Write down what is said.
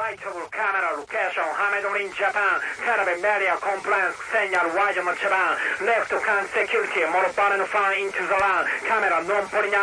Fightable camera location Hamedon in Japan Cannabis media compliance signal wide on Japan left can security more balance fan into the land camera non